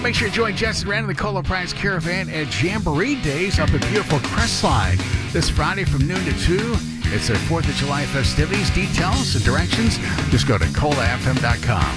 make sure you join Jess and Rand in the Cola Prize Caravan at Jamboree Days up at beautiful Crestline this Friday from noon to 2. It's their 4th of July festivities. Details and directions, just go to colafm.com.